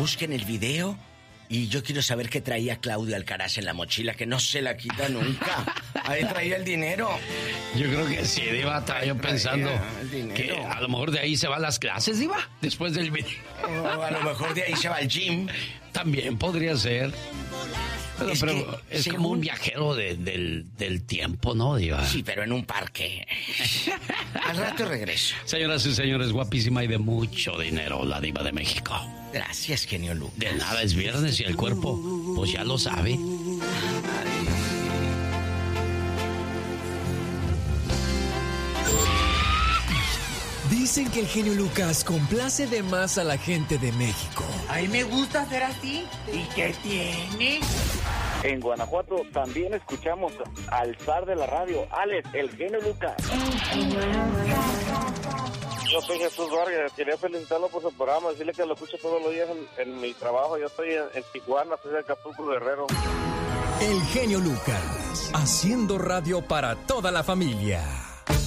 busquen el video. Y yo quiero saber qué traía Claudio Alcaraz en la mochila, que no se la quita nunca. Ahí traía el dinero. Yo creo que sí, Diva. Estaba yo pensando que a lo mejor de ahí se va a las clases, Diva, después del video. O a lo mejor de ahí se va al gym. También podría ser. Pero es según... como un viajero del tiempo, ¿no, Diva? Sí, pero en un parque. Al rato regreso. Señoras y señores, guapísima y de mucho dinero, la Diva de México. Gracias, genio Lucas. De nada, es viernes y el cuerpo, pues ya lo sabe. Dicen que el genio Lucas complace de más a la gente de México. A mí me gusta ser así. ¿Y qué tiene? En Guanajuato también escuchamos al zar de la radio, Alex, el genio Lucas. Yo soy Jesús Vargas, quería felicitarlo por su programa, decirle que lo escucho todos los días en mi trabajo. Yo estoy en Tijuana, soy de Acapulco, Guerrero. El genio Lucas, haciendo radio para toda la familia.